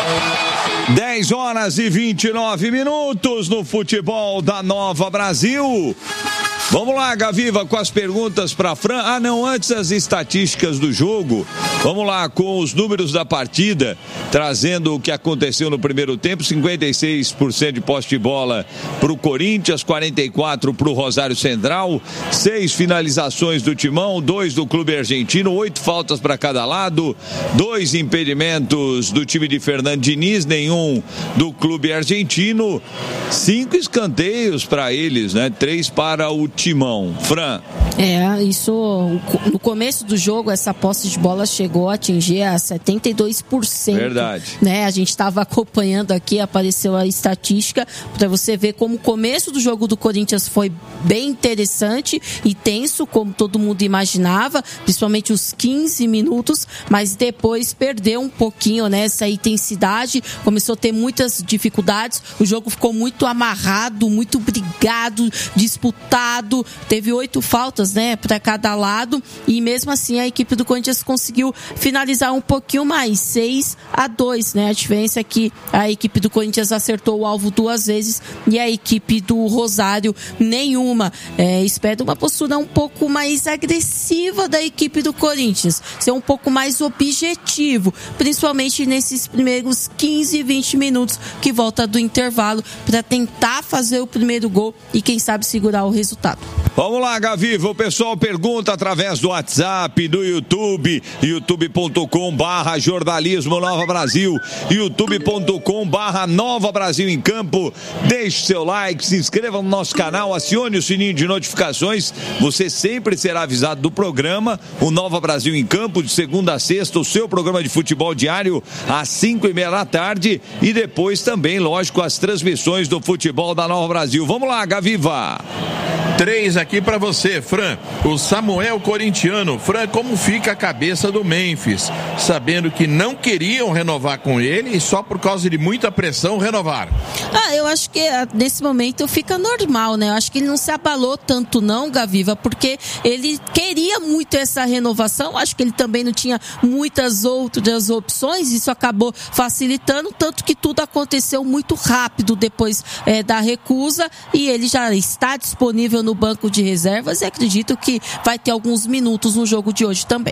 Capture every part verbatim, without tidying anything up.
dez horas e vinte e nove minutos no futebol da Nova Brasil. Vamos lá, Gaviva, com as perguntas para Fran. Ah, não, antes as estatísticas do jogo. Vamos lá, com os números da partida, trazendo o que aconteceu no primeiro tempo. cinquenta e seis por cento de posse de bola para o Corinthians, quarenta e quatro por cento para o Rosário Central, seis finalizações do Timão, dois do Clube Argentino, oito faltas para cada lado, dois impedimentos do time de Fernando Diniz, nenhum do Clube Argentino, cinco escanteios para eles, né? Três para o Timão. Fran. É, isso no começo do jogo, essa posse de bola chegou a atingir a setenta e dois por cento. Verdade. Né? A gente estava acompanhando aqui, apareceu a estatística, para você ver como o começo do jogo do Corinthians foi bem interessante e tenso, como todo mundo imaginava, principalmente os quinze minutos, mas depois perdeu um pouquinho, né, essa intensidade, começou a ter muitas dificuldades, o jogo ficou muito amarrado, muito brigado, disputado, teve oito faltas, né, para cada lado, e mesmo assim a equipe do Corinthians conseguiu finalizar um pouquinho mais, seis a dois, né, a diferença é que a equipe do Corinthians acertou o alvo duas vezes e a equipe do Rosário nenhuma. É, espero uma postura um pouco mais agressiva da equipe do Corinthians, ser um pouco mais objetivo, principalmente nesses primeiros quinze, vinte minutos que volta do intervalo, para tentar fazer o primeiro gol e quem sabe segurar o resultado. Vamos lá, Gaviva, o pessoal pergunta através do WhatsApp, do YouTube, youtube ponto com barra jornalismo Nova Brasil, youtube ponto com barra Nova Brasil em Campo. Deixe seu like, se inscreva no nosso canal, acione o sininho de notificações, você sempre será avisado do programa, o Nova Brasil em Campo, de segunda a sexta, o seu programa de futebol diário, às cinco e meia da tarde, e depois também, lógico, as transmissões do futebol da Nova Brasil. Vamos lá, Gaviva. Três aqui pra você, Fran. O Samuel corintiano. Fran, como fica a cabeça do Memphis? Sabendo que não queriam renovar com ele e só por causa de muita pressão renovaram. Ah, eu acho que nesse momento fica normal, né? Eu acho que ele não se abalou tanto não, Gaviva, porque ele queria muito essa renovação. Acho que ele também não tinha muitas outras opções. Isso acabou facilitando, tanto que tudo aconteceu muito rápido depois é, da recusa e ele já está disponível no banco de reservas e acredito que vai ter alguns minutos no jogo de hoje também.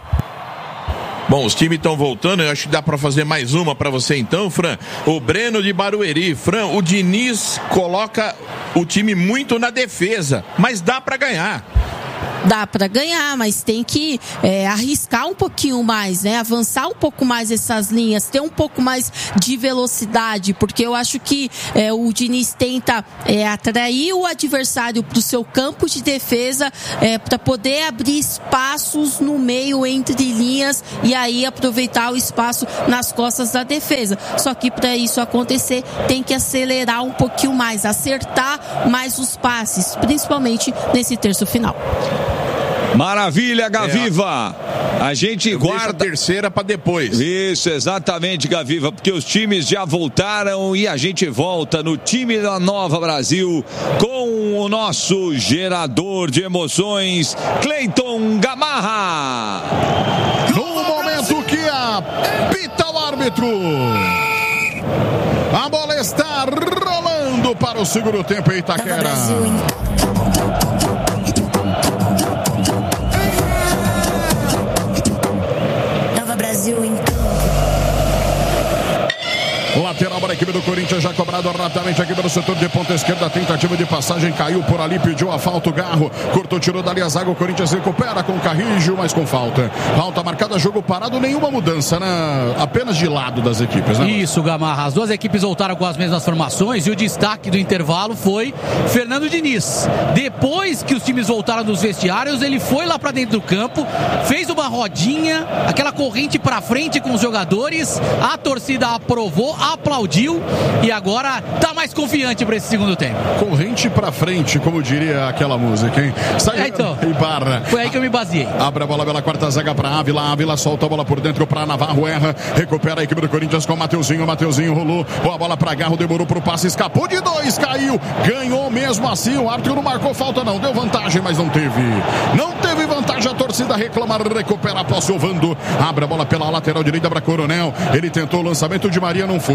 Bom, os times estão voltando, eu acho que dá para fazer mais uma para você então, Fran. O Breno de Barueri. Fran, o Diniz coloca o time muito na defesa, mas dá para ganhar. Dá para ganhar, mas tem que é, arriscar um pouquinho mais, né? Avançar um pouco mais essas linhas, ter um pouco mais de velocidade, porque eu acho que é, o Diniz tenta é, atrair o adversário para o seu campo de defesa é, para poder abrir espaços no meio entre linhas e aí aproveitar o espaço nas costas da defesa. Só que para isso acontecer tem que acelerar um pouquinho mais, acertar mais os passes, principalmente nesse terço final. Maravilha, Gaviva. É, a gente eu guarda a terceira para depois. Isso, exatamente, Gaviva, porque os times já voltaram e a gente volta no time da Nova Brasil com o nosso gerador de emoções, Cleiton Gamarra. No momento que apita o árbitro, a bola está rolando para o segundo tempo em Itaquera. Lateral para a equipe do Corinthians, já cobrado rapidamente aqui pelo setor de ponta esquerda, tentativa de passagem, caiu por ali, pediu a falta, o Garro, cortou, tirou dali a zaga, o Corinthians recupera com o Carrijo, mas com falta. Falta marcada, jogo parado, nenhuma mudança, né? Apenas de lado das equipes, né? Isso, Gamarra, as duas equipes voltaram com as mesmas formações e o destaque do intervalo foi Fernando Diniz. Depois que os times voltaram dos vestiários, ele foi lá para dentro do campo, fez uma rodinha, aquela corrente para frente com os jogadores, a torcida aprovou, aplaudiu e agora tá mais confiante para esse segundo tempo. Corrente pra frente, como diria aquela música, hein? Sai é, então, e barra. Foi aí que eu me baseei. Abre a bola pela quarta zaga pra Ávila, Ávila solta a bola por dentro pra Navarro, erra, recupera a equipe do Corinthians com o Mateuzinho, Mateuzinho rolou, a bola pra Garro, demorou pro passe, escapou de dois, caiu, ganhou mesmo assim, o árbitro não marcou falta não, deu vantagem, mas não teve. Não teve vantagem, a torcida reclama, recupera a posse, Ovando, abre a bola pela lateral direita pra Coronel, ele tentou o lançamento de Maria, não foi.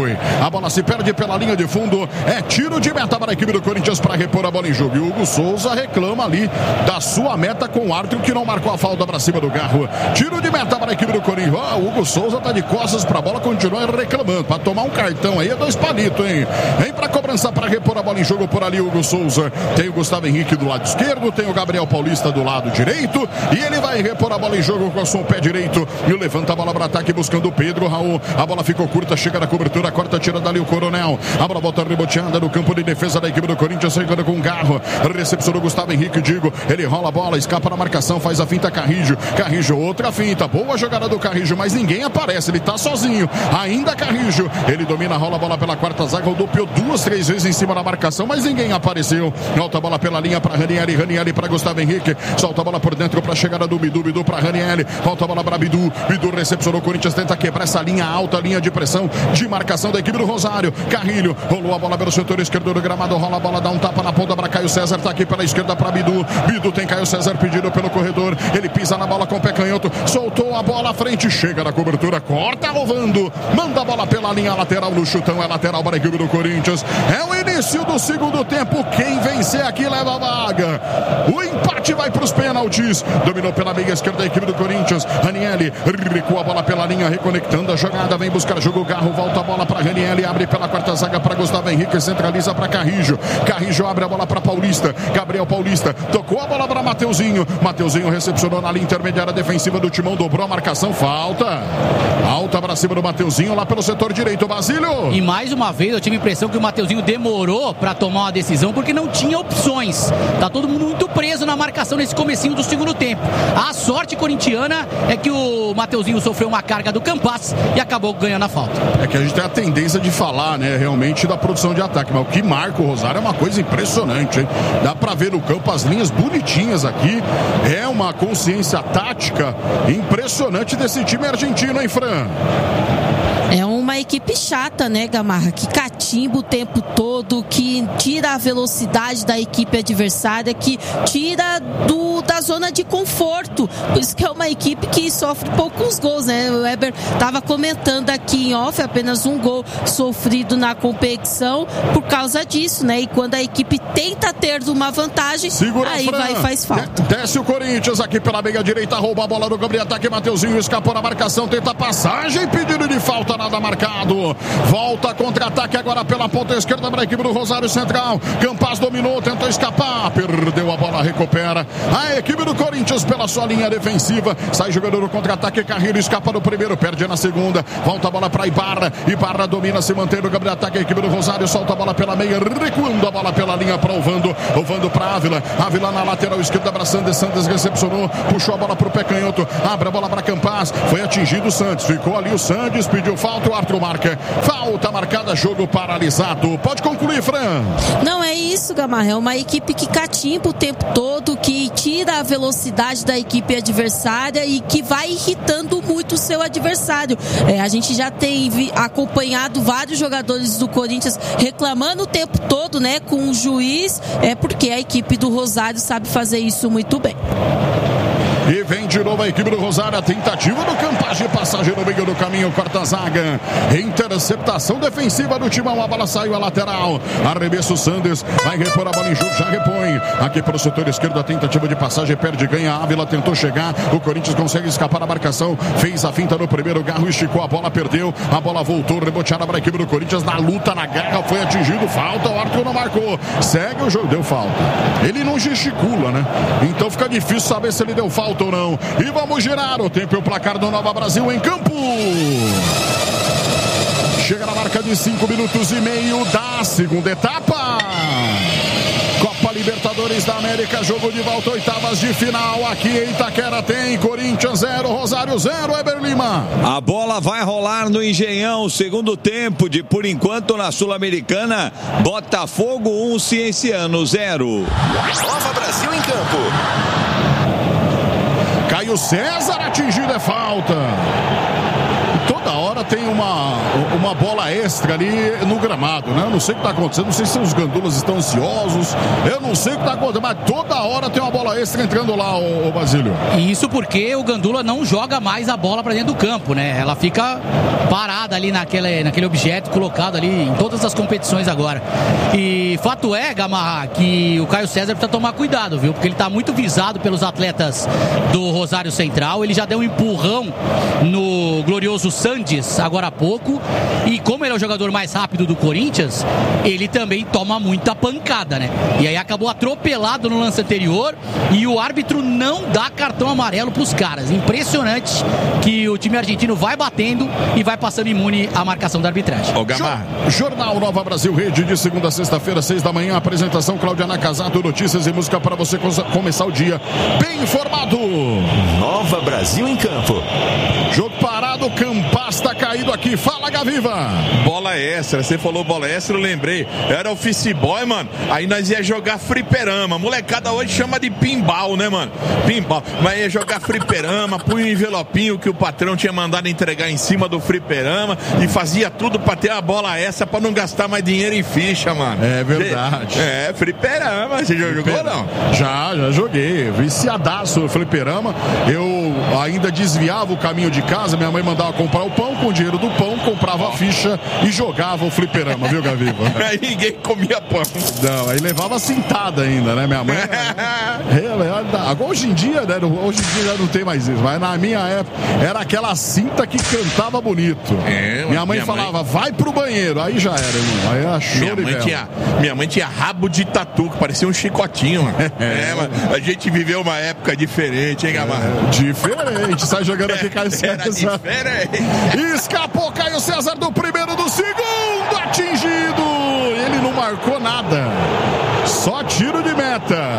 foi. A bola se perde pela linha de fundo. É tiro de meta para a equipe do Corinthians para repor a bola em jogo. E o Hugo Souza reclama ali da sua meta com o árbitro que não marcou a falta para cima do Garro. Tiro de meta para a equipe do Corinthians. Oh, o Hugo Souza tá de costas para a bola, continua reclamando. Para tomar um cartão aí é dois palitos, hein? Vem para cobrança para repor a bola em jogo por ali o Hugo Souza. Tem o Gustavo Henrique do lado esquerdo, tem o Gabriel Paulista do lado direito. E ele vai repor a bola em jogo com o seu pé direito. E levanta a bola para ataque buscando o Pedro Raul. A bola ficou curta, chega na cobertura, corta, tira dali o Coronel. A bola volta reboteada no campo de defesa da equipe do Corinthians, chegando com o Garro. Recepcionou Gustavo Henrique, digo. Ele rola a bola, escapa na marcação, faz a finta Carrijo. Carrijo, outra finta. Boa jogada do Carrijo, mas ninguém aparece. Ele tá sozinho. Ainda Carrijo. Ele domina, rola a bola pela quarta zaga. Rodopiou duas, três vezes em cima da marcação, mas ninguém apareceu. Volta a bola pela linha para Ranieri. Ranieri para Gustavo Henrique. Solta a bola por dentro para a chegada do Bidu. Bidu para Ranieri. Volta a bola para Bidu. Bidu recepcionou. O Corinthians tenta quebrar essa linha alta, linha de pressão, de marcação da equipe do Rosário. Carrilho rolou a bola pelo setor esquerdo do gramado. Rola a bola, dá um tapa na ponta para Caio César. Tá aqui pela esquerda para Bidu. Bidu tem Caio César pedido pelo corredor. Ele pisa na bola com o pé canhoto. Soltou a bola à frente. Chega na cobertura. Corta roubando. Manda a bola pela linha lateral no chutão. É lateral para a equipe do Corinthians. É o início do segundo tempo. Quem vencer aqui leva a vaga. O empate vai para os pênaltis. Dominou pela meia esquerda a equipe do Corinthians. Ranieri recua a bola pela linha, reconectando a jogada. Vem buscar jogo. Garro volta a bola para Ranieri. Abre pela quarta zaga para Gustavo Henrique. Centraliza para Carrijo. Carrijo abre a bola para Paulista. Gabriel Paulista tocou a bola para Mateuzinho. Mateuzinho recepcionou na linha intermediária defensiva do Timão. Dobrou a marcação. Falta. Alta para cima do Mateuzinho lá pelo setor direito. Basílio. E mais uma vez eu tive a impressão que o Mateuzinho demorou para tomar uma decisão porque não tinha opções. Tá todo mundo muito preso na marcação nesse comecinho do segundo tempo. A sorte corintiana é que o Mateuzinho sofreu uma carga do Campas e acabou ganhando a falta. É que a gente tem a tendência de falar, né, realmente da produção de ataque, mas o que marca o Rosário é uma coisa impressionante, hein? Dá pra ver no campo as linhas bonitinhas aqui. É uma consciência tática impressionante desse time argentino, hein, Fran? É uma equipe chata, né, Gamarra? Que catimba o tempo todo, que tira a velocidade da equipe adversária, que tira do, da zona de conforto. Por isso que é uma equipe que sofre poucos gols, né? O Weber estava comentando aqui em off, apenas um gol sofrido na competição por causa disso, né? E quando a equipe tenta ter uma vantagem, segura, aí Fran. Vai e faz falta. Desce o Corinthians aqui pela meia direita, rouba a bola do Gabriel, ataque, Mateuzinho escapou na marcação, tenta passagem, pedido de falta, nada marcado. Volta contra-ataque agora pela ponta esquerda para a equipe do Rosário Central. Campas dominou, tentou escapar, perdeu a bola, recupera. A equipe do Corinthians pela sua linha defensiva. Sai jogando no contra-ataque, Carrilho escapa no primeiro, perde na segunda. Volta a bola para Ibarra. Ibarra domina, se mantém no Gabriel, ataque a equipe do Rosário, solta a bola pela meia, recuando a bola pela linha para o Vando. O Vando para Ávila. Ávila na lateral esquerda para Sandes. Sandes recepcionou, puxou a bola para o pé canhoto. Abre a bola para Campas. Foi atingido o Santos. Ficou ali o Sandes, pediu falta, o árbitro marca. Falta marcada, jogo paralisado. Pode concluir, Fran. Não é isso, Gamarra. É uma equipe que catimba o tempo todo, que tira a velocidade da equipe adversária e que vai irritando muito o seu adversário. É, a gente já tem vi, acompanhado vários jogadores do Corinthians reclamando o tempo todo, né, com o juiz, é porque a equipe do Rosário sabe fazer isso muito bem. E vem de novo a equipe do Rosário, a tentativa do Campas de passagem no meio do caminho, corta a zaga, interceptação defensiva do Timão, a bola saiu a lateral, arremesso Sandes, vai repor a bola em jogo, já repõe, aqui pelo setor esquerdo a tentativa de passagem, perde, ganha, Ávila tentou chegar, o Corinthians consegue escapar da marcação, fez a finta no primeiro, Garro esticou a bola, perdeu, a bola voltou, reboteada para a equipe do Corinthians, na luta, na garra, foi atingido, falta, o árbitro não marcou, segue o jogo, deu falta, ele não gesticula, né, então fica difícil saber se ele deu falta ou não. E vamos girar o tempo e o placar do Nova Brasil em campo. Chega na marca de cinco minutos e meio da segunda etapa. Copa Libertadores da América, jogo de volta, oitavas de final. Aqui em Itaquera tem Corinthians zero, Rosário zero, Weber Lima. A bola vai rolar no Engenhão, segundo tempo de, por enquanto, na Sul-Americana, Botafogo um, Cienciano zero. Nova Brasil em campo. Caio César atingido, é falta. Toda hora tem uma, uma bola extra ali no gramado, né? Eu não sei o que está acontecendo, não sei se os gandulas estão ansiosos, eu não sei o que está acontecendo, mas toda hora tem uma bola extra entrando lá, o, o Basílio. Isso porque o gandula não joga mais a bola para dentro do campo, né? Ela fica parada ali naquele, naquele objeto colocado ali em todas as competições agora. E fato é, Gamarra, que o Caio César precisa tomar cuidado, viu? Porque ele está muito visado pelos atletas do Rosário Central, ele já deu um empurrão no glorioso Sandes agora há pouco, e como ele é o jogador mais rápido do Corinthians, ele também toma muita pancada, né? E aí acabou atropelado no lance anterior e o árbitro não dá cartão amarelo pros caras. Impressionante que o time argentino vai batendo e vai passando imune à marcação da arbitragem. Ô, Gamarra. Jornal Nova Brasil Rede, de segunda a sexta-feira, seis da manhã, apresentação Cláudia Nakazato, notícias e música para você começar o dia bem informado. Nova Brasil em campo. Jogo parado, Campas tá caído aqui. Fala, Gaviva. Bola extra, você falou bola extra, eu lembrei. Era office boy, mano. Aí nós ia jogar fliperama. Molecada hoje chama de pinball, né, mano? Pinball. Mas ia jogar fliperama, punha um envelopinho que o patrão tinha mandado entregar em cima do fliperama e fazia tudo pra ter a bola extra pra não gastar mais dinheiro em ficha, mano. É verdade. É, fliperama. Você já jogou ou não? Já, já joguei. Viciadaço no fliperama. Eu ainda desviava o caminho de casa, minha mãe mandava comprar o pão, com o dinheiro do pão, comprava a ficha e jogava o fliperama, viu, Gaviva? Aí ninguém comia pão. Não, aí levava cintada ainda, né, minha mãe? Agora hoje em dia, né, hoje em dia não tem mais isso, mas na minha época era aquela cinta que cantava bonito. É, minha mãe minha falava, mãe... vai pro banheiro, aí já era, irmão. Aí era show minha mãe tinha, minha mãe tinha rabo de tatu, que parecia um chicotinho, mano. É, é mano, a gente viveu uma época diferente, hein, Gamarra? É, diferente, sai jogando aqui, Caio César. Era diferente. Escapou Caio César do primeiro, do segundo, atingido. Ele não marcou nada, só tiro de meta.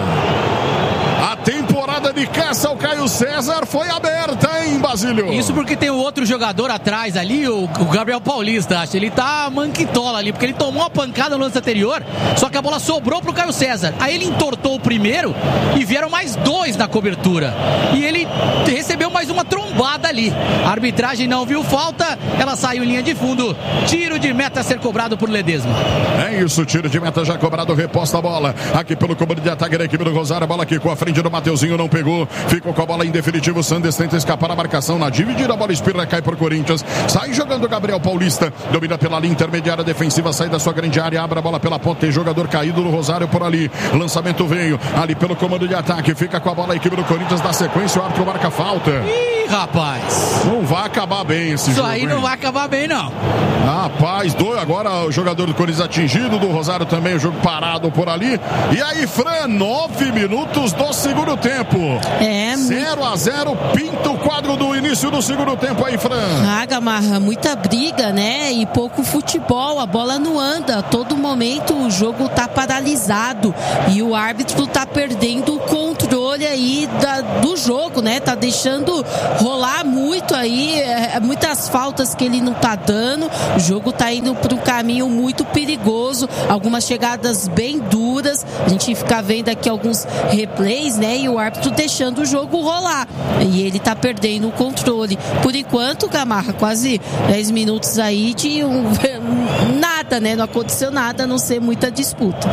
A temporada de caça ao Caio César foi aberta, hein, Basílio? Isso porque tem o outro jogador atrás ali, o, o Gabriel Paulista, acho. Ele tá manquitola ali, porque ele tomou a pancada no lance anterior, só que a bola sobrou pro Caio César. Aí ele entortou o primeiro e vieram mais dois na cobertura. E ele recebeu mais uma trombada ali. A arbitragem não viu falta, ela saiu em linha de fundo. Tiro de meta a ser cobrado por Ledesma. É isso, tiro de meta já cobrado, reposta a bola. Aqui pelo comando de ataque da equipe do Rosário, a bola aqui com a frente do Mateuzinho, não pegou, ficou com a bola em definitivo. O Sandes tenta escapar a marcação na dividida, a bola espirra, cai pro Corinthians, sai jogando Gabriel Paulista, domina pela linha intermediária defensiva, sai da sua grande área, abre a bola pela ponta, tem jogador caído no Rosário por ali, lançamento veio, ali pelo comando de ataque, fica com a bola a equipe do Corinthians, dá sequência, o árbitro marca falta. Ih, rapaz, não vai acabar bem esse Isso jogo, aí não hein? vai acabar bem, não. Rapaz, dois, agora o jogador do Corinthians atingido, do Rosário também, o jogo parado por ali, e aí, Fran, nove minutos do segundo tempo. É, zero a zero, pinta o quadro do início do segundo tempo aí, Fran. Ah, Gamarra, muita briga, né? E pouco futebol, a bola não anda. A todo momento o jogo tá paralisado e o árbitro tá perdendo o controle aí da, do jogo, né? Tá deixando rolar muito aí, é, muitas faltas que ele não tá dando. O jogo tá indo para um caminho muito perigoso, algumas chegadas bem duras. A gente fica vendo aqui alguns replays, né? E o árbitro deixando o jogo rolar. E ele tá perdendo o controle. Por enquanto, Gamarra, quase dez minutos aí de um, nada, né? Não aconteceu nada, a não ser muita disputa.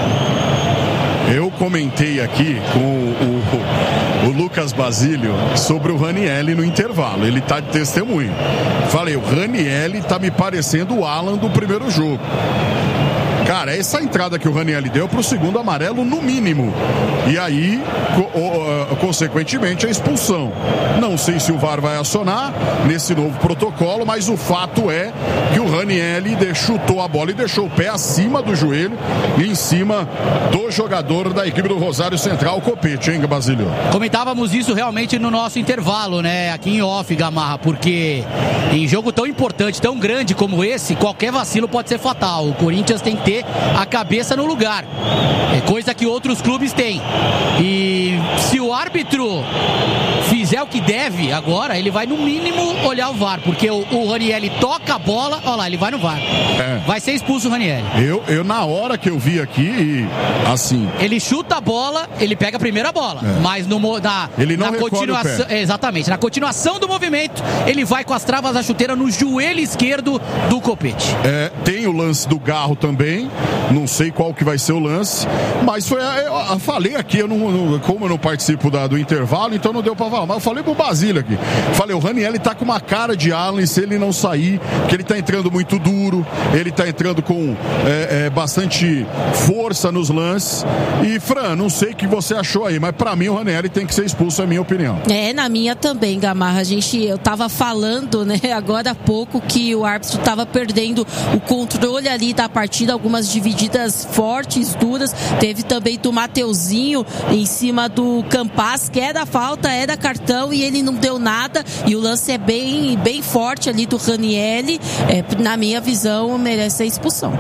Eu comentei aqui com o, o, o Lucas Basílio sobre o Ranielli no intervalo. Ele tá de testemunho. Falei, o Ranielli tá me parecendo o Alan do primeiro jogo. Cara, essa entrada que o Ranielli deu pro segundo amarelo, no mínimo. E aí, co- o, consequentemente, a expulsão. Não sei se o V A R vai acionar nesse novo protocolo, mas o fato é que o Ranielli chutou a bola e deixou o pé acima do joelho e em cima do jogador da equipe do Rosário Central, o Copete, hein, Basílio? Comentávamos isso realmente no nosso intervalo, né? Aqui em off, Gamarra, porque em jogo tão importante, tão grande como esse, qualquer vacilo pode ser fatal. O Corinthians tem que ter manter a cabeça no lugar. É coisa que outros clubes têm. E se o árbitro fizer o que deve agora, ele vai no mínimo olhar o V A R, porque o, o Ranieri toca a bola, olha lá, ele vai no V A R. É. Vai ser expulso o Ranieri. Eu, eu, na hora que eu vi aqui, assim... Ele chuta a bola, ele pega a primeira bola, é. mas no, na, ele não na continuação, exatamente, na continuação do movimento, ele vai com as travas da chuteira no joelho esquerdo do Copete. É, tem o lance do Garro também, não sei qual que vai ser o lance, mas foi, eu, eu falei aqui, eu não, não, como eu não participo da, do intervalo, então não deu pra falar, mas eu falei pro Basílio aqui, falei, o Ranieri tá com uma cara de Alan, e se ele não sair, que ele tá entrando muito duro, ele tá entrando com é, é, bastante força nos lances, e Fran, não sei o que você achou aí, mas pra mim o Ranieri tem que ser expulso, é a minha opinião. É, na minha também, Gamarra, a gente, eu tava falando, né, agora há pouco que o árbitro tava perdendo o controle ali da partida, algumas divididas fortes, duras, teve também do Mateuzinho em cima do Campas, que é da falta, é da cartão, e ele não deu nada, e o lance é bem, bem forte ali do Ranieri, é, na minha visão merece a expulsão.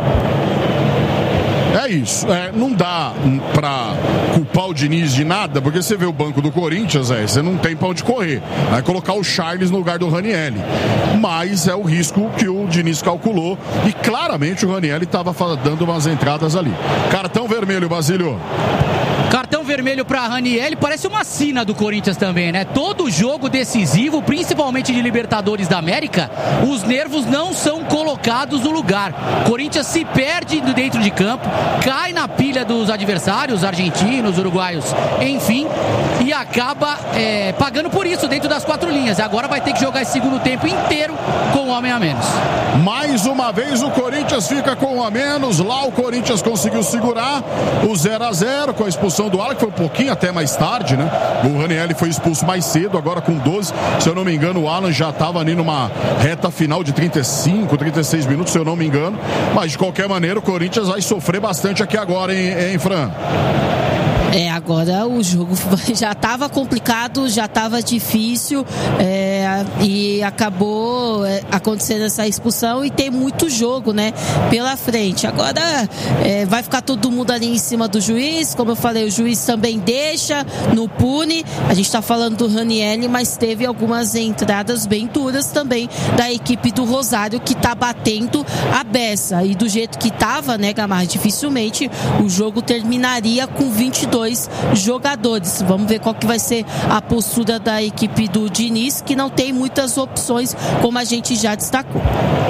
É isso, é, não dá pra culpar o Diniz de nada, porque você vê o banco do Corinthians, é, você não tem pra onde correr, vai colocar o Charles no lugar do Ranieri, mas é o risco que o Diniz calculou, e claramente o Ranieri estava dando umas entradas ali. Cartão vermelho, Basílio. Cartão vermelho para Ranieri, parece uma sina do Corinthians também, né? Todo jogo decisivo, principalmente de Libertadores da América, os nervos não são colocados no lugar. Corinthians se perde dentro de campo, cai na pilha dos adversários, argentinos, uruguaios, enfim, e acaba é, pagando por isso dentro das quatro linhas. Agora vai ter que jogar esse segundo tempo inteiro com um homem a menos. Mais uma vez o Corinthians fica com um a menos. Lá o Corinthians conseguiu segurar o zero a zero com a expulsão do Alan, que foi um pouquinho até mais tarde, né? O Ranieri foi expulso mais cedo, agora com doze. Se eu não me engano, o Alan já estava ali numa reta final de trinta e cinco, trinta e seis minutos, se eu não me engano. Mas de qualquer maneira, o Corinthians vai sofrer bastante aqui agora, hein, hein Fran? É, agora o jogo já estava complicado, já estava difícil, é, e acabou é, acontecendo essa expulsão, e tem muito jogo, né, pela frente. Agora é, vai ficar todo mundo ali em cima do juiz, como eu falei, o juiz também deixa, no pune. A gente está falando do Ranieri, mas teve algumas entradas bem duras também da equipe do Rosário, que está batendo a beça, e do jeito que estava, né, Gamarra, dificilmente o jogo terminaria com vinte e dois jogadores. Vamos ver qual que vai ser a postura da equipe do Diniz, que não tem muitas opções, como a gente já destacou.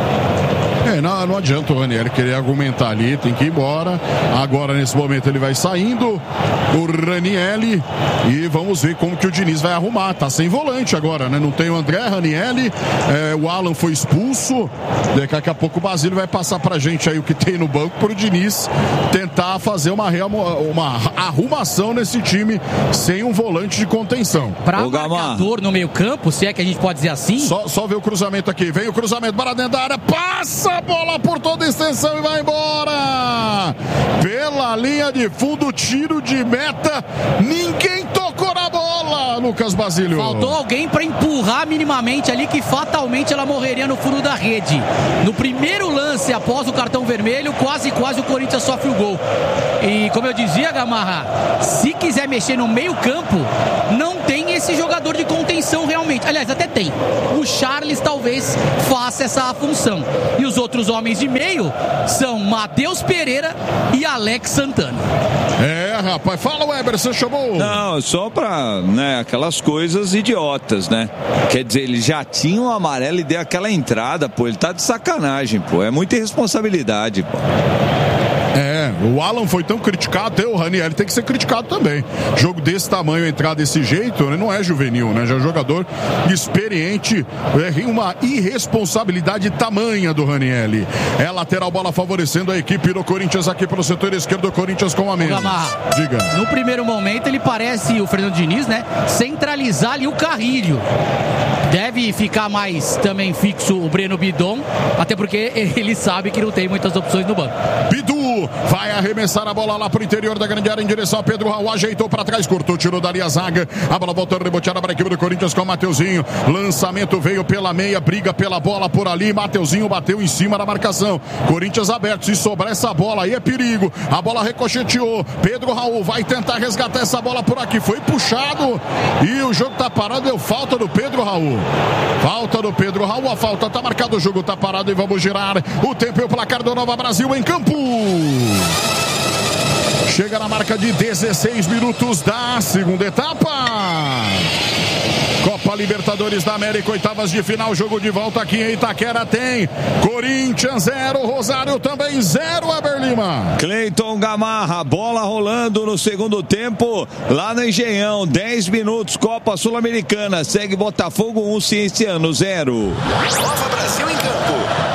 É, não, não adianta o Ranieri querer argumentar ali, tem que ir embora. Agora, nesse momento, ele vai saindo, o Ranieri, e vamos ver como que o Diniz vai arrumar. Tá sem volante agora, né? Não tem o André Ranieri, é, o Alan foi expulso. Daqui a pouco o Basílio vai passar pra gente aí o que tem no banco, pro Diniz tentar fazer uma, uma arrumação nesse time sem um volante de contenção. Pra o marcador no meio campo, se é que a gente pode dizer assim. Só, só ver o cruzamento aqui, vem o cruzamento para dentro da área, passa a bola por toda a extensão e vai embora pela linha de fundo, tiro de meta, ninguém tocou na bola, Lucas Basílio. Faltou alguém para empurrar minimamente ali, que fatalmente ela morreria no fundo da rede. No primeiro lance após o cartão vermelho, quase quase o Corinthians sofre o gol. E como eu dizia, Gamarra, se quiser mexer no meio campo, não tem esse jogador de contenção realmente. Aliás, até tem. O Charles talvez faça essa função. E os outros homens de meio são Matheus Pereira e Alex Santana. É, rapaz, fala, Weber, você chamou? Não, só pra, né, aquelas coisas idiotas, né? Quer dizer, ele já tinha um amarelo e deu aquela entrada, pô, ele tá de sacanagem, pô, é muita irresponsabilidade, pô. É, o Alan foi tão criticado, até o Ranieri tem que ser criticado também. Jogo desse tamanho, entrar desse jeito, né, não é juvenil, né? Já é jogador experiente, é uma irresponsabilidade tamanha do Ranieri. É lateral, bola favorecendo a equipe do Corinthians aqui pelo setor esquerdo, do Corinthians com a menos. Diga. No primeiro momento ele parece, o Fernando Diniz, né, centralizar ali o Carrilho. Deve ficar mais também fixo o Breno Bidon, até porque ele sabe que não tem muitas opções no banco. Bidu vai arremessar a bola lá pro interior da grande área em direção a Pedro Raul, ajeitou para trás, cortou, tirou dali a zaga, a bola voltou reboteada para a equipe do Corinthians com o Mateuzinho, lançamento veio pela meia, briga pela bola por ali, Mateuzinho bateu em cima da marcação, Corinthians aberto, se sobrar essa bola aí é perigo, a bola ricocheteou, Pedro Raul vai tentar resgatar essa bola por aqui, foi puxado e o jogo tá parado, deu falta do Pedro Raul, falta do Pedro Raul, a falta tá marcada, o jogo tá parado e vamos girar o tempo e o placar do Nova Brasil em campo. Chega na marca de dezesseis minutos da segunda etapa. Copa Libertadores da América, oitavas de final, jogo de volta aqui em Itaquera tem Corinthians zero, Rosário também zero, Eber Lima. Cleiton Gamarra, bola rolando no segundo tempo, lá no Engenhão, dez minutos, Copa Sul-Americana, segue Botafogo um, Cienciano zero. Nova Brasil em campo.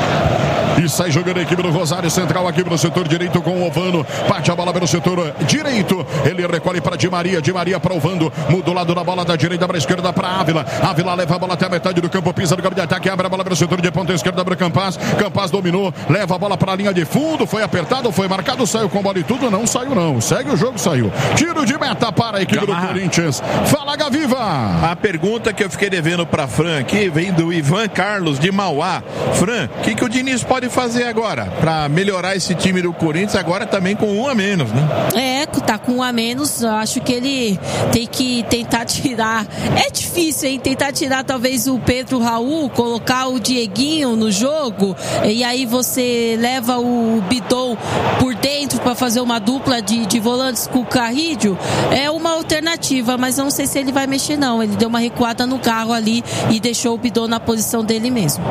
E sai jogando a equipe do Rosário Central aqui pelo setor direito com o Ovando. Parte a bola pelo setor direito. Ele recolhe para Di Maria. Di Maria para Ovando. Muda o lado da bola da direita para a esquerda para Ávila. Ávila leva a bola até a metade do campo. Pisa no campo de ataque. Abre a bola pelo setor de ponta esquerda para Campaz. Campaz dominou. Leva a bola para a linha de fundo. Foi apertado, foi marcado. Saiu com bola e tudo. Não saiu não. Segue o jogo, saiu. Tiro de meta para a equipe Gamarra. Do Corinthians. Fala, Gaviva. A pergunta que eu fiquei devendo para Fran aqui vem do Ivan Carlos de Mauá. Fran, o que, que o Diniz pode fazer agora para melhorar esse time do Corinthians agora também com um a menos, né? É, tá com um a menos, eu acho que ele tem que tentar tirar, é difícil, hein? Tentar tirar talvez o Pedro Raul, colocar o Dieguinho no jogo, e aí você leva o Bidou por dentro para fazer uma dupla de, de volantes com o Carrillo, é uma alternativa, mas eu não sei se ele vai mexer não, ele deu uma recuada no carro ali e deixou o Bidou na posição dele mesmo.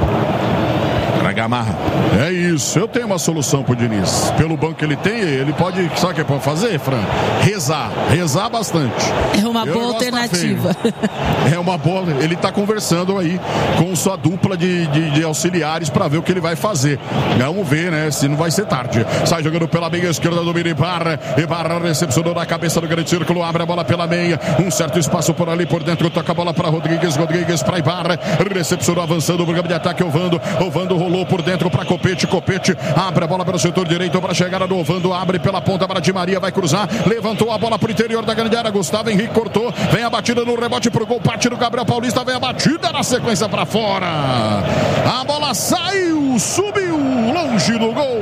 Gamarra. É isso, eu tenho uma solução pro Diniz. Pelo banco que ele tem, ele pode, sabe o que pode fazer, Fran? Rezar, rezar bastante. É uma eu boa alternativa. É uma boa, ele tá conversando aí com sua dupla de, de, de auxiliares para ver o que ele vai fazer. Vamos ver, né, se não vai ser tarde. Sai jogando pela meia esquerda do Ibarra. Ibarra recepcionou na cabeça do grande círculo, abre a bola pela meia, um certo espaço por ali por dentro, toca a bola para Rodrigues, Rodrigues para Ibarra, recepcionou avançando o programa de ataque, Ovando, Ovando rolou por dentro para Copete, Copete abre a bola pelo setor direito para a chegada do Ovando, abre pela ponta para Di Maria, vai cruzar, levantou a bola para o interior da grande área, Gustavo Henrique cortou, vem a batida no rebote pro gol, parte do Gabriel Paulista, vem a batida na sequência para fora, a bola saiu, subiu longe do gol.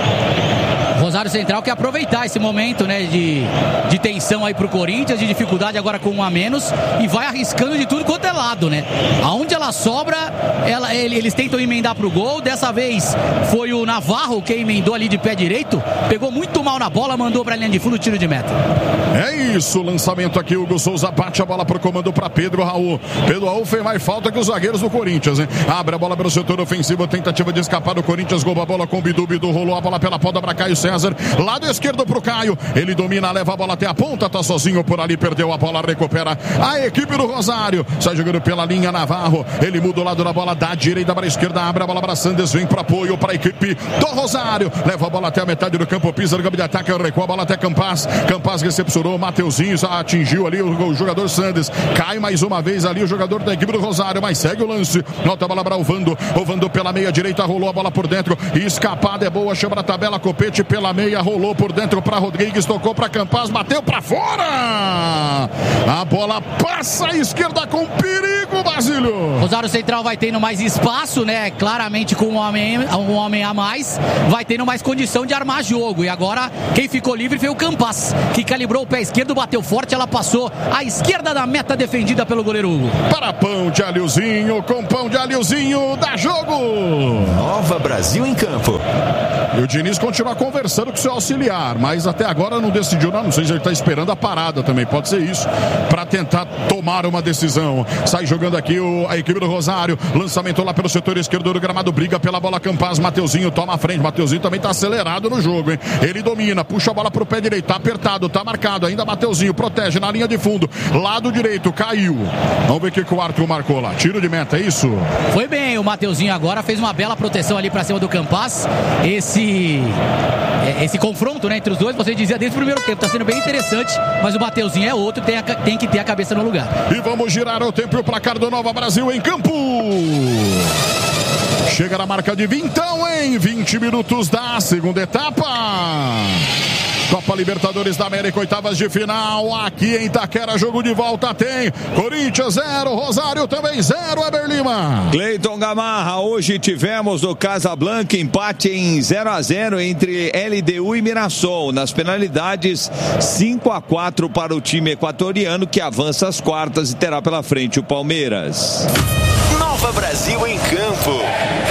Rosário Central quer aproveitar esse momento, né, de, de tensão aí pro Corinthians, de dificuldade agora com um a menos, e vai arriscando de tudo quanto é lado, né? Aonde ela sobra, ela, eles tentam emendar pro gol. Dessa vez foi o Navarro que emendou ali de pé direito, pegou muito mal na bola, mandou pra linha de fundo, tiro de meta. É isso, lançamento aqui, Hugo Souza bate a bola pro comando pra Pedro Raul. Pedro Raul fez mais falta que os zagueiros do Corinthians, hein? Abre a bola pelo setor ofensivo, tentativa de escapar do Corinthians, rouba a bola com o Bidu, Bidu rolou a bola pela ponta pra Caio César. Lado esquerdo pro Caio, ele domina, leva a bola até a ponta, tá sozinho por ali, perdeu a bola, recupera a equipe do Rosário, sai jogando pela linha Navarro, ele muda o lado da bola da direita para a esquerda, abre a bola para Sandes, vem para apoio para a equipe do Rosário, leva a bola até a metade do campo, pisa no campo de ataque, recua a bola até Campaz, Campaz recepcionou, Mateuzinho atingiu ali o, o jogador Sandes, cai mais uma vez ali o jogador da equipe do Rosário, mas segue o lance, nota a bola para Ovando, Ovando pela meia direita, rolou a bola por dentro, escapada é boa, chama a tabela, Copete pela meia, rolou por dentro para Rodrigues, tocou para Campaz, bateu para fora, a bola passa à esquerda com perigo, Basílio. Rosário Central vai tendo mais espaço, né, claramente com um homem, um homem a mais, vai tendo mais condição de armar jogo, e agora quem ficou livre foi o Campaz, que calibrou o pé esquerdo, bateu forte, ela passou à esquerda da meta defendida pelo goleiro Hugo. Para pão de alhozinho, com pão de alhozinho, dá jogo. Nova Brasil em campo. E o Diniz continua conversando com seu auxiliar, mas até agora não decidiu, não, não sei se ele está esperando a parada também, pode ser isso, para tentar tomar uma decisão. Sai jogando aqui o, a equipe do Rosário, lançamento lá pelo setor esquerdo do gramado, briga pela bola Campaz, Mateuzinho toma a frente, Mateuzinho também está acelerado no jogo, hein? Ele domina, puxa a bola pro pé direito, tá apertado, tá marcado, ainda Mateuzinho, protege na linha de fundo, lado direito, caiu. Vamos ver o que, que o Arthur marcou lá, tiro de meta, é isso? Foi bem, o Mateuzinho agora fez uma bela proteção ali para cima do Campaz, esse... esse confronto, né, entre os dois, você dizia desde o primeiro tempo, tá sendo bem interessante, mas o Mateuzinho é outro, tem, a, tem que ter a cabeça no lugar. E vamos girar o tempo e o placar do Nova Brasil em campo. Chega na marca de vintão, hein? vinte minutos da segunda etapa. Copa Libertadores da América, oitavas de final. Aqui em Itaquera, jogo de volta tem Corinthians zero, Rosário também zero, Eber Lima. Cleiton Gamarra, hoje tivemos no Casablanca empate em zero a zero entre L D U e Mirassol. Nas penalidades, cinco a quatro para o time equatoriano, que avança às quartas e terá pela frente o Palmeiras. Nova Brasil em campo.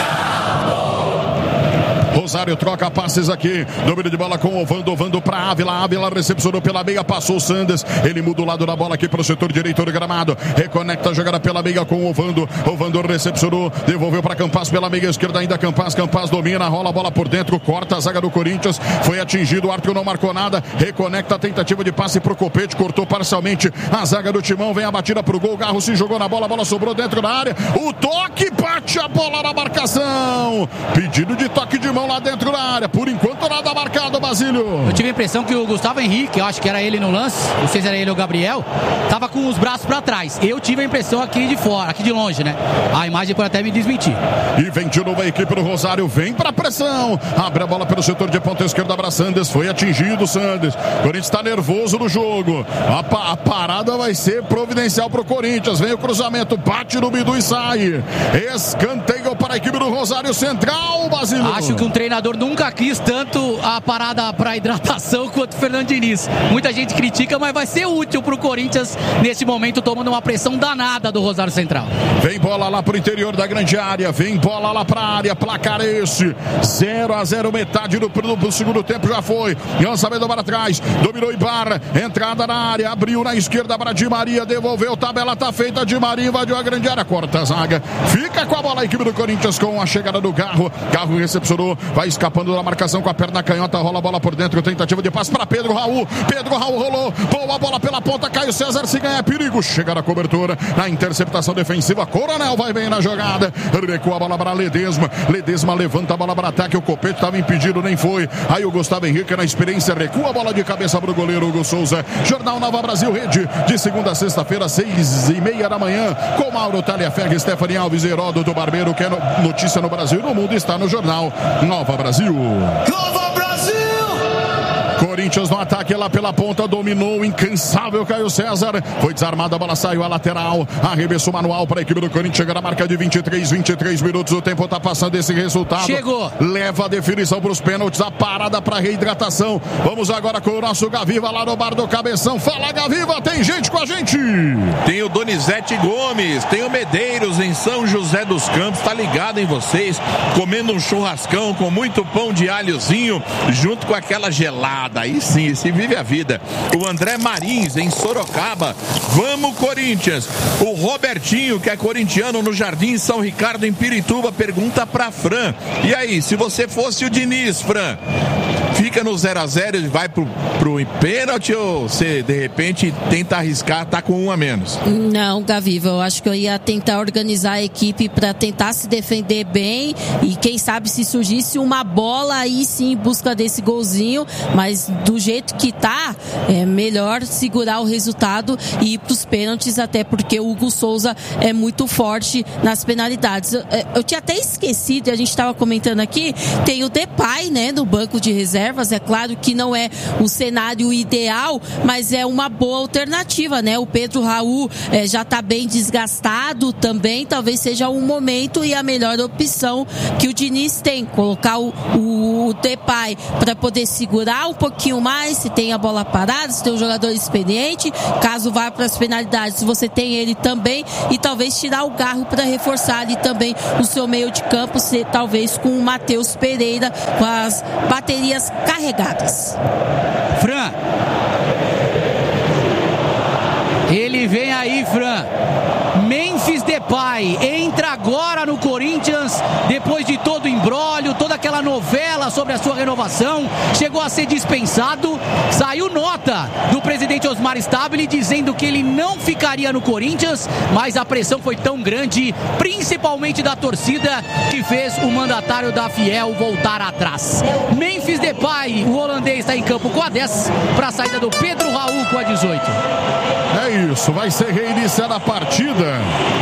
Rosário troca passes aqui, domínio de bola com o Ovando, Ovando para Ávila, Ávila recepcionou pela meia, passou o Sanders, ele muda o lado da bola aqui para o setor direito do gramado, reconecta a jogada pela meia com o Ovando, Ovando recepcionou, devolveu para Campas pela meia esquerda, ainda Campas, Campas domina, rola a bola por dentro, corta a zaga do Corinthians, foi atingido, o Arthur não marcou nada, reconecta a tentativa de passe para o Copete, cortou parcialmente a zaga do Timão, vem a batida para o gol, Garro se jogou na bola, a bola sobrou dentro da área, o toque, bate a bola na marcação, pedido de toque de mão lá dentro da área, por enquanto nada marcado, Basílio. Eu tive a impressão que o Gustavo Henrique, eu acho que era ele no lance, não sei se era ele ou o Gabriel, tava com os braços para trás. Eu tive a impressão aqui de fora, aqui de longe, né? A imagem pode até me desmentir. E vem de novo a equipe do Rosário, vem pra pressão, abre a bola pelo setor de ponta esquerda para Sanders, foi atingido o Sanders, o Corinthians está nervoso no jogo, a, pa a parada vai ser providencial pro Corinthians, vem o cruzamento, bate no Bidu e sai, escanteio para a equipe do Rosário Central, Basílio. Acho que um treinador nunca quis tanto a parada para hidratação quanto o Fernando Diniz. Muita gente critica, mas vai ser útil para o Corinthians nesse momento, tomando uma pressão danada do Rosário Central. Vem bola lá pro interior da grande área, vem bola lá pra área, placar esse, zero a zero, metade do, do, do segundo tempo já foi, lançamento para trás, dominou Ibarra, entrada na área, abriu na esquerda para Di Maria, devolveu, tabela tá feita, Di Maria invadiu a grande área, corta a zaga, fica com a bola a equipe do Corinthians com a chegada do Garro, Garro recepcionou, vai escapando da marcação com a perna canhota, rola a bola por dentro, tentativa de passe para Pedro Raul, Pedro Raul rolou, boa bola pela ponta, Caio César, se ganha perigo, chega na cobertura, na interceptação defensiva, Coronel vai bem na jogada, recua a bola para Ledesma, Ledesma levanta a bola para ataque, o Copete estava impedido, nem foi, aí o Gustavo Henrique na experiência, recua a bola de cabeça para o goleiro Hugo Souza. Jornal Nova Brasil Rede, de segunda a sexta-feira, seis e meia da manhã, com Mauro Taliaferri, Stephanie Alves e Heródoto Barbeiro, que é notícia no Brasil e no mundo, está no Jornal Nova Brasil. Nova Brasil! Corinthians no ataque lá pela ponta, dominou o incansável Caio César, foi desarmada, a bola saiu a lateral, arremesso manual para a equipe do Corinthians, chega na marca de vinte e três, vinte e três minutos, o tempo está passando, esse resultado chegou, leva a definição para os pênaltis, a parada para reidratação. Vamos agora com o nosso Gaviva lá no bar do Cabeção. Fala, Gaviva, tem gente com a gente, tem o Donizete Gomes, tem o Medeiros em São José dos Campos, tá ligado em vocês, comendo um churrascão com muito pão de alhozinho junto com aquela gelada. Aí sim, se vive a vida. O André Marins em Sorocaba, vamos Corinthians. O Robertinho, que é corintiano, no Jardim São Ricardo em Pirituba, pergunta pra Fran, e aí, se você fosse o Diniz, Fran, fica no zero a zero e vai pro, pro pênalti, ou você de repente tenta arriscar, tá com um a menos? Não, Gaviva, eu acho que eu ia tentar organizar a equipe para tentar se defender bem e quem sabe se surgisse uma bola aí sim em busca desse golzinho, mas do jeito que tá, é melhor segurar o resultado e ir pros pênaltis, até porque o Hugo Souza é muito forte nas penalidades. Eu, eu tinha até esquecido, a gente estava comentando aqui, tem o Depay, né, no banco de reservas, é claro que não é o cenário ideal, mas é uma boa alternativa, né? O Pedro Raul é, já tá bem desgastado também, talvez seja um momento e a melhor opção que o Diniz tem, colocar o, o, o Depay para poder segurar um pouquinho mais, se tem a bola parada, se tem um jogador experiente, caso vá para as penalidades, você tem ele também, e talvez tirar o Garro para reforçar ali também o seu meio de campo, se, talvez com o Matheus Pereira, com as baterias carregadas. Fran, ele vem aí, Fran. Memphis Depay entra agora no Corinthians depois de todo o imbróglio, toda aquela novela sobre a sua renovação, chegou a ser dispensado, saiu nota do presidente Osmar Stabile dizendo que ele não ficaria no Corinthians, mas a pressão foi tão grande, principalmente da torcida, que fez o mandatário da Fiel voltar atrás. Memphis Depay, o holandês, está em campo com a dez, para a saída do Pedro Raul com a dezoito. É isso, vai ser reiniciada a partida.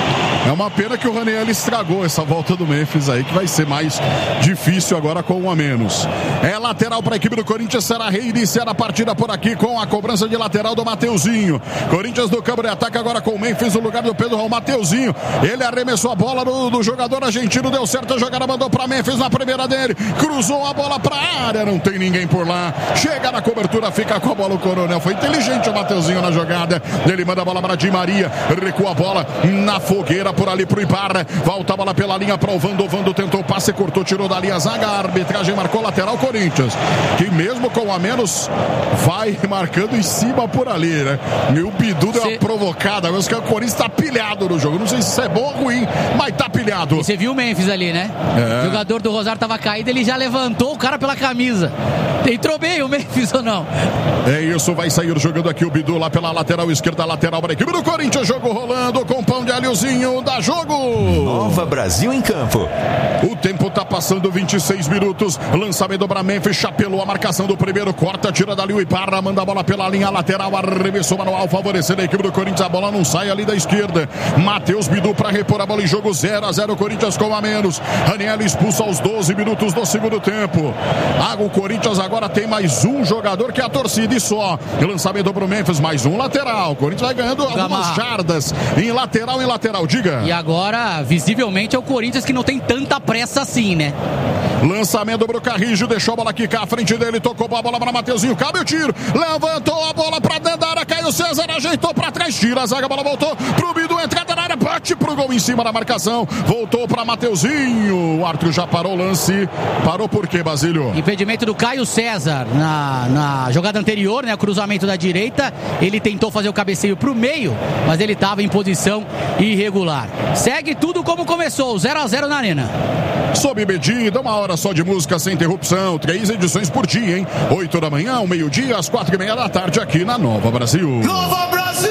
É uma pena que o Raniel estragou essa volta do Memphis aí, que vai ser mais difícil agora com um a menos. É lateral para a equipe do Corinthians, será reiniciar a partida por aqui com a cobrança de lateral do Mateuzinho. Corinthians no campo de ataque agora com o Memphis no lugar do Pedro Raul. Mateuzinho, ele arremessou a bola do, do jogador argentino, deu certo a jogada, mandou para Memphis na primeira dele, cruzou a bola para a área, não tem ninguém por lá, chega na cobertura, fica com a bola o Coronel, foi inteligente o Mateuzinho na jogada, ele manda a bola para Di Maria, recua a bola na fogueira por ali pro Ibarra, volta a bola pela linha para o Vando, o Vando tentou passe, cortou, tirou dali a zaga, a arbitragem marcou lateral Corinthians, que mesmo com a menos vai marcando em cima por ali, né? E o Bidu deu Cê... uma provocada, mas o Corinthians tá pilhado no jogo, não sei se isso é bom ou ruim, mas tá pilhado. E você viu o Memphis ali, né? É. O jogador do Rosário tava caído, ele já levantou o cara pela camisa. Entrou bem o Memphis ou não? É isso, vai sair jogando aqui o Bidu lá pela lateral esquerda, lateral para a equipe do Corinthians, jogo rolando com pão de alhozinho, dá jogo. Nova Brasil em campo. O tempo tá passando, vinte e seis minutos, lançamento para Memphis, chapelou a marcação do primeiro, corta, tira dali o Ibarra, manda a bola pela linha lateral, arremessou manual, favorecendo a equipe do Corinthians, a bola não sai ali da esquerda, Matheus Bidu para repor a bola em jogo, zero a zero, Corinthians com a menos, Raniel expulso aos doze minutos do segundo tempo. Ah, o Corinthians agora tem mais um jogador que é a torcida e só. Lançamento para o Memphis, mais um lateral. O Corinthians vai ganhando algumas jardas em lateral, em lateral, diga. E agora, visivelmente, é o Corinthians que não tem tanta pressa assim, né? Lançamento para o Carrijo, deixou a bola quicar à frente dele, tocou a bola para Mateuzinho, cabe o tiro, levantou a bola para dentro da área, caiu o César, ajeitou para trás, tira a zaga, a bola voltou pro Bidu, entrada na área, bate pro gol em cima da marcação, voltou para Mateuzinho, o árbitro já parou o lance, parou por quê, Basílio? Impedimento do Caio César na, na jogada anterior, né, cruzamento da direita, ele tentou fazer o cabeceio pro meio, mas ele estava em posição irregular. Segue tudo como começou, zero a zero na arena. Sob medida, uma hora só de música sem interrupção, três edições por dia, hein? Oito da manhã, ao meio-dia, às quatro e meia da tarde, aqui na Nova Brasil. Nova Brasil!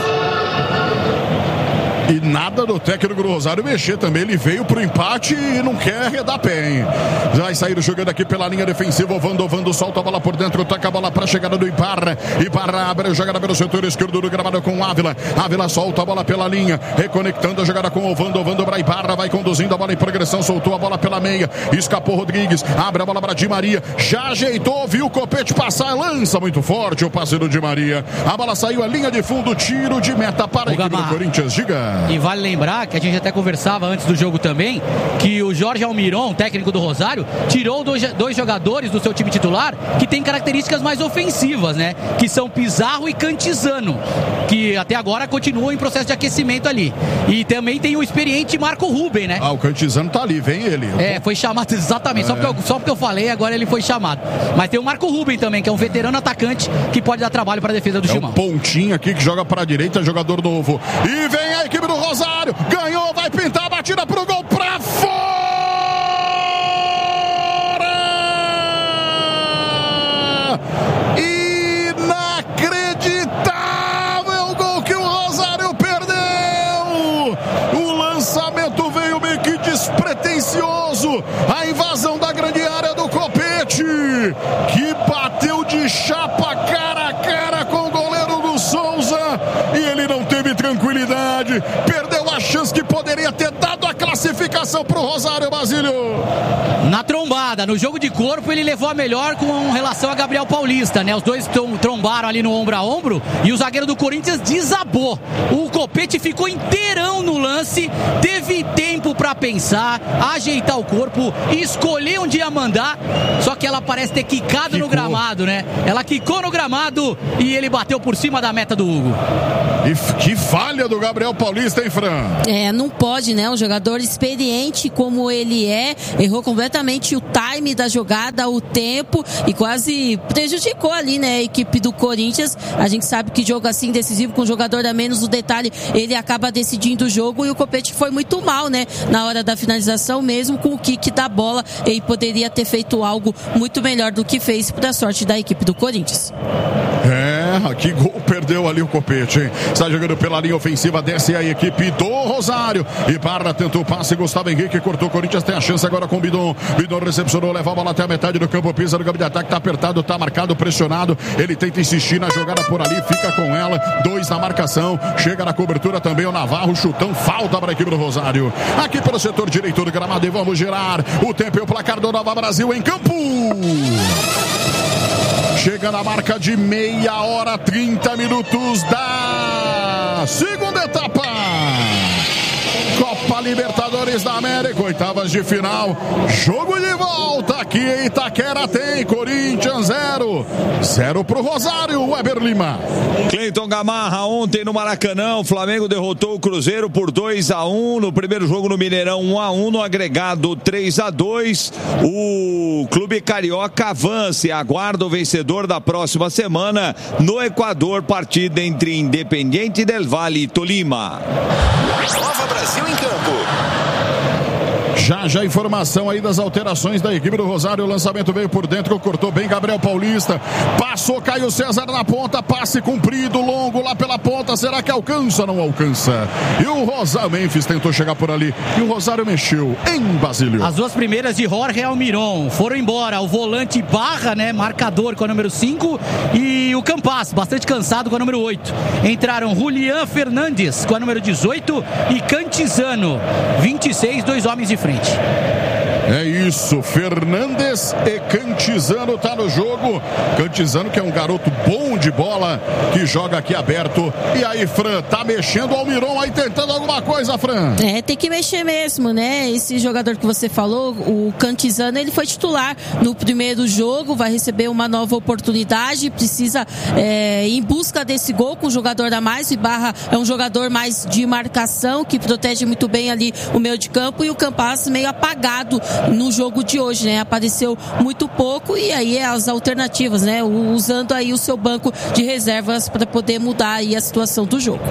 E nada do técnico do Rosário mexer também, ele veio pro empate e não quer arredar pé, hein? Vai sair jogando aqui pela linha defensiva, o Vando, Vando solta a bola por dentro, toca a bola pra chegada do Ibarra, Ibarra abre a jogada pelo setor esquerdo do gramado com o Ávila, Ávila solta a bola pela linha, reconectando a jogada com o Vando, o Vando pra Ibarra, vai conduzindo a bola em progressão, soltou a bola pela meia, escapou Rodrigues, abre a bola pra Di Maria, já ajeitou, viu o Copete passar, lança muito forte o passe do Di Maria, a bola saiu a linha de fundo, tiro de meta para a equipe do Corinthians, diga. E vale lembrar que a gente até conversava antes do jogo também, que o Jorge Almiron, técnico do Rosário, tirou dois, dois jogadores do seu time titular que tem características mais ofensivas, né? Que são Pizarro e Cantizano, que até agora continuam em processo de aquecimento ali. E também tem o experiente Marco Ruben, né? Ah, o Cantizano tá ali, vem ele. É, foi chamado exatamente, é. só, porque eu, só porque eu falei, agora ele foi chamado. Mas tem o Marco Ruben também, que é um veterano atacante que pode dar trabalho para a defesa do é Timão. Um pontinho aqui que joga para a direita, jogador novo. E vem a equipe do Rosário, ganhou, vai pintar, batida pro gol, pra fora! Inacreditável gol que o Rosário perdeu! O lançamento veio meio que despretensioso, a invasão da grande área do Copete, que bateu de chapa cara a cara com o goleiro do Souza, e ele não teve tranquilidade, perdeu a chance que poderia ter dado a classificação pro Rosário, Basílio. Na trombada, no jogo de corpo, ele levou a melhor com relação a Gabriel Paulista, né? Os dois trombaram ali no ombro a ombro e o zagueiro do Corinthians desabou. O Copete ficou inteirão no lance, teve tempo pra pensar, ajeitar o corpo, escolher onde ia mandar, só que ela parece ter quicado Quicou. no gramado, né? Ela quicou no gramado e ele bateu por cima da meta do Hugo. E que falha do Gabriel Paulista, hein, Fran? É, não pode, né? Um jogador experiente como ele é, errou completamente o time da jogada, o tempo, e quase prejudicou ali, né, a equipe do Corinthians. A gente sabe que jogo assim decisivo, com um jogador a menos, o detalhe, ele acaba decidindo o jogo, e o Copete foi muito mal, né, na hora da finalização, mesmo com o kick da bola, ele poderia ter feito algo muito melhor do que fez, para a sorte da equipe do Corinthians. É, É, que gol perdeu ali o Copete, hein? Está jogando pela linha ofensiva, desce a equipe do Rosário. Ibarra tentou o passe, Gustavo Henrique cortou, Corinthians tem a chance agora com o Bidon. Bidon recepcionou, leva a bola até a metade do campo, pisa no campo de ataque, tá apertado, tá marcado, pressionado. Ele tenta insistir na jogada por ali, fica com ela. Dois na marcação, chega na cobertura também o Navarro, chutão, falta para a equipe do Rosário. Aqui pelo setor direito do gramado e vamos girar. O tempo e o placar do Nova Brasil em campo. Chega na marca de meia hora, trinta minutos da segunda etapa. Copa Libertadores da América, oitavas de final. Jogo de volta aqui em Itaquera tem Corinthians zero. Zero pro Rosário, Weber Lima. Cleiton Gamarra, ontem no Maracanã, o Flamengo derrotou o Cruzeiro por dois a um. No primeiro jogo no Mineirão, um a um. No agregado, três a dois. O Clube Carioca avança e aguarda o vencedor da próxima semana no Equador, partida entre Independiente del Valle e Tolima. Nova Brasil em campo. Já, já informação aí das alterações da equipe do Rosário. O lançamento veio por dentro, cortou bem Gabriel Paulista. Passou Caio César na ponta, passe comprido, longo lá pela ponta. Será que alcança? Não alcança. E o Rosário, Memphis tentou chegar por ali. E o Rosário mexeu em Basílio. As duas primeiras de Jorge Almiron foram embora. O volante Barra, né, marcador com a número cinco. E o Campas, bastante cansado com a número oito. Entraram Julián Fernandes com a número dezoito e Cantizano, vinte e seis, dois homens de frente. É isso, Fernandes e Cantizano tá no jogo. Cantizano que é um garoto bom de bola, que joga aqui aberto. E aí, Fran, tá mexendo o Almiron aí, tentando alguma coisa, Fran? É, tem que mexer mesmo, né? Esse jogador que você falou, o Cantizano, ele foi titular no primeiro jogo, vai receber uma nova oportunidade, precisa é, ir em busca desse gol com o jogador a mais. O Ibarra é um jogador mais de marcação, que protege muito bem ali o meio de campo, e o Campas meio apagado no jogo de hoje, né? Apareceu muito pouco, e aí é as alternativas, né? Usando aí o seu banco de reservas para poder mudar aí a situação do jogo.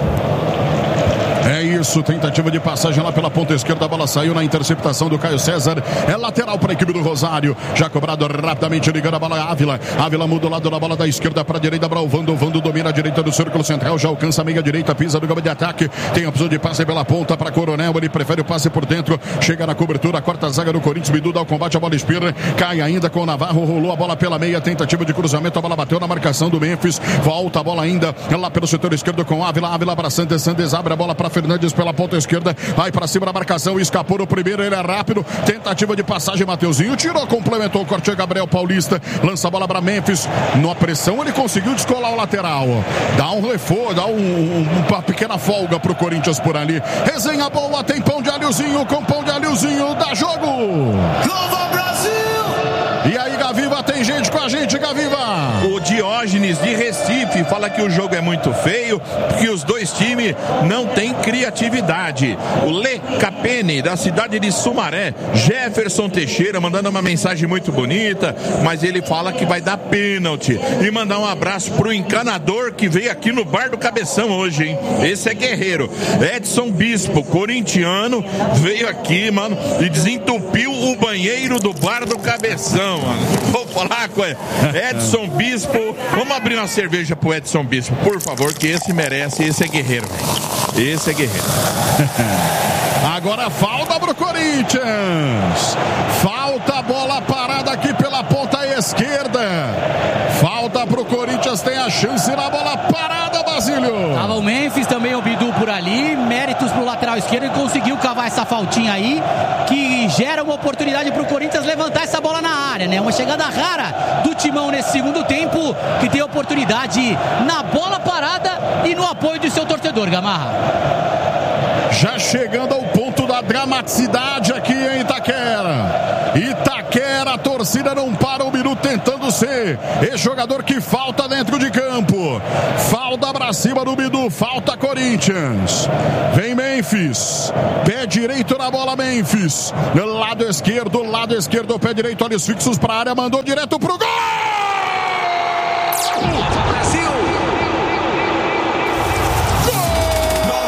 É isso, tentativa de passagem lá pela ponta esquerda, a bola saiu na interceptação do Caio César, é lateral para a equipe do Rosário, já cobrado rapidamente, ligando a bola a Ávila, Ávila muda o lado da bola da esquerda para a direita para o Vando, o Vando domina a direita do círculo central, já alcança a meia direita, pisa no campo de ataque, tem a opção de passe pela ponta para Coronel, ele prefere o passe por dentro, chega na cobertura, corta a zaga do Corinthians, Bidu dá o combate, a bola espirra, cai ainda com o Navarro, rolou a bola pela meia, tentativa de cruzamento, a bola bateu na marcação do Memphis, volta a bola ainda lá pelo setor esquerdo com Ávila, Ávila para Santos, Santos abre a bola para Fernandes pela ponta esquerda, vai para cima da marcação, escapou no primeiro, ele é rápido, tentativa de passagem, Mateuzinho tirou, complementou o corte, Gabriel Paulista, lança a bola para Memphis, na pressão ele conseguiu descolar o lateral, dá um reforço, dá um, um, uma pequena folga pro Corinthians por ali, resenha boa, tem pão de alhozinho, com pão de alhozinho, dá jogo! Nova Brasil! E aí, Gaviva, tem gente com a gente, Gaviva! O Diógenes de Recife fala que o jogo é muito feio, porque os dois times não têm criatividade. O Le Capene, da cidade de Sumaré, Jefferson Teixeira, mandando uma mensagem muito bonita, mas ele fala que vai dar pênalti. E mandar um abraço pro encanador que veio aqui no Bar do Cabeção hoje, hein? Esse é guerreiro. Edson Bispo, corintiano, veio aqui, mano, e desentupiu o banheiro do Bar do Cabeção. Mano. Vou falar com Edson Bispo. Vamos abrir uma cerveja pro Edson Bispo, por favor, que esse merece, esse é guerreiro, velho. Esse é guerreiro. Agora falta pro Corinthians. Falta a bola parada aqui pela ponta esquerda. Falta pro Corinthians, tem a chance na bola parada, Basílio. Tava o Memphis, também o Bidu por ali. Méritos pro lateral esquerdo, ele conseguiu cavar essa faltinha aí, que gera uma oportunidade pro Corinthians levantar essa bola na área, né? Uma chegada rara do Timão nesse segundo tempo, que tem oportunidade na bola parada e no apoio do seu torcedor, Gamarra. Já chegando ao ponto da dramaticidade aqui em Itaquera. Itaquera, a torcida não para um minuto tentando ser esse jogador que falta dentro de campo. Falta pra cima do Bidu, falta Corinthians. Vem Memphis, pé direito na bola Memphis. Lado esquerdo, lado esquerdo, pé direito, olhos fixos pra área, mandou direto pro gol!